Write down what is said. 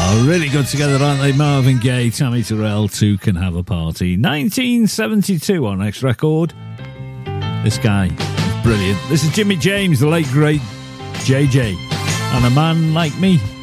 Oh, really good together, aren't they? Marvin Gaye, Tammy Terrell, Two Can Have a Party. 1972 on X Record. This guy is brilliant. This is Jimmy James, the late great JJ, and A Man Like Me.